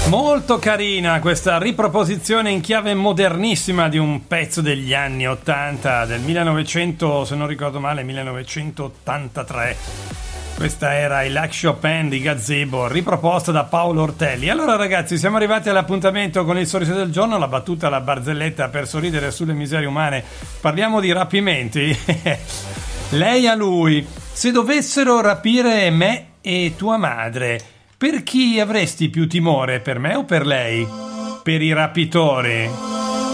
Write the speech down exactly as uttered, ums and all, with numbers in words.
Molto carina questa riproposizione in chiave modernissima di un pezzo degli anni ottanta, del millenovecento, se non ricordo male, millenovecentottantatré. Questa era il Like Chopin di Gazebo, riproposta da Paolo Ortelli. Allora ragazzi, siamo arrivati all'appuntamento con il sorriso del giorno, la battuta, la barzelletta per sorridere sulle miserie umane. Parliamo di rapimenti. Lei a lui: se dovessero rapire me e tua madre, per chi avresti più timore, per me o per lei? Per i rapitori.